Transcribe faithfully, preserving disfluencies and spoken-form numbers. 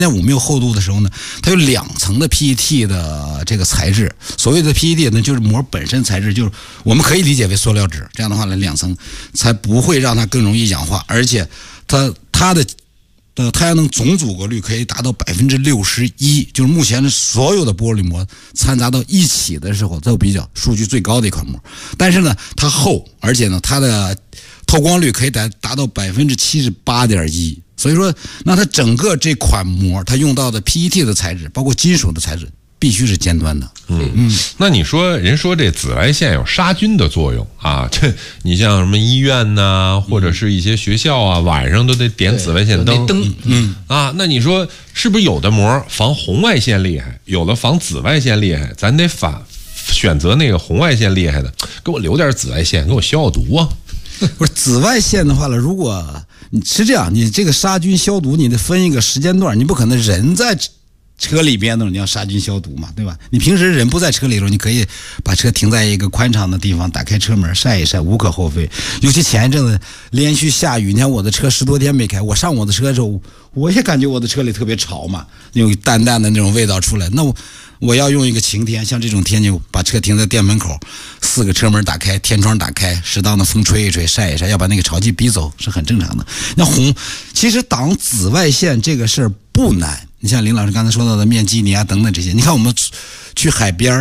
在五缪厚度的时候呢，它有两层的 P E T 的这个材质。所谓的 P E T 呢，就是膜本身材质，就是我们可以理解为塑料纸。这样的话呢，两层才不会让它更容易氧化，而且它它的呃太阳能总阻隔率可以达到百分之六十一，就是目前的所有的玻璃膜掺杂到一起的时候，都比较数据最高的一款膜。但是呢，它厚，而且呢，它的透光率可以达达到百分之七十八点一。所以说，那它整个这款膜，它用到的 P E T 的材质，包括金属的材质，必须是尖端的。 嗯嗯，那你说人说这紫外线有杀菌的作用啊？这你像什么医院呐、啊，或者是一些学校啊，晚上都得点紫外线灯。 灯， 嗯啊，那你说是不是有的膜防红外线厉害，有的防紫外线厉害？咱得反选择那个红外线厉害的，给我留点紫外线，给我消消毒啊。 不是紫外线的话呢，如果你是这样，你这个杀菌消毒，你得分一个时间段，你不可能人在车里边的你要杀菌消毒嘛，对吧？你平时人不在车里头，你可以把车停在一个宽敞的地方，打开车门晒一晒，无可厚非。尤其前一阵子连续下雨，你看我的车十多天没开，我上我的车的时候，我也感觉我的车里特别潮嘛，那种淡淡的那种味道出来。那我我要用一个晴天，像这种天气，把车停在店门口，四个车门打开，天窗打开，适当的风吹一吹，晒一晒，要把那个潮气逼走是很正常的。那红，其实挡紫外线这个事儿不难。你像林老师刚才说到的面基尼啊等等这些，你看我们去海边